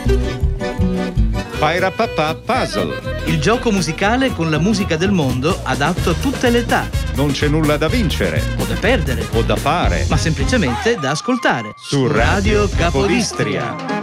Pairapapà Puzzle. Il gioco musicale con la musica del mondo adatto a tutte le età. Non c'è nulla da vincere O da perdere. o da fare, Ma semplicemente da ascoltare. su Radio Capodistria.